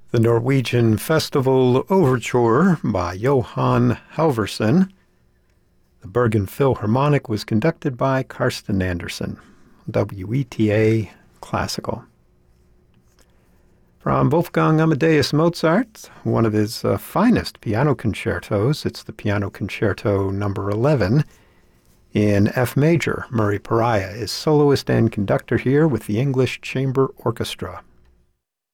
The Norwegian Festival Overture by Johan Halvorsen. The Bergen Philharmonic was conducted by Karsten Andersen. WETA Classical. From Wolfgang Amadeus Mozart, one of his finest piano concertos, it's the Piano Concerto number 11 in F major. Murray Pariah is soloist and conductor here with the English Chamber Orchestra.